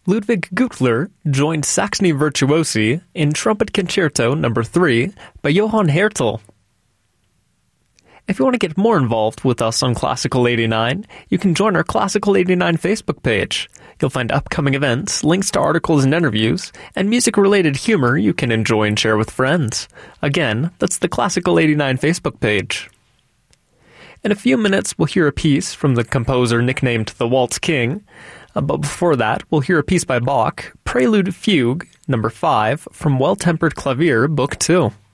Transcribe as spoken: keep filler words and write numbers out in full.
Ludwig Gutler joined Saxony Virtuosi in Trumpet Concerto Number three by Johann Hertel. If you want to get more involved with us on Classical eighty-nine, you can join our Classical eighty-nine Facebook page. You'll find upcoming events, links to articles and interviews, and music-related humor you can enjoy and share with friends. Again, that's the Classical eighty-nine Facebook page. In a few minutes, we'll hear a piece from the composer nicknamed the Waltz King. Uh, but before that, we'll hear a piece by Bach, Prelude Fugue, number five, from Well-Tempered Clavier, Book two.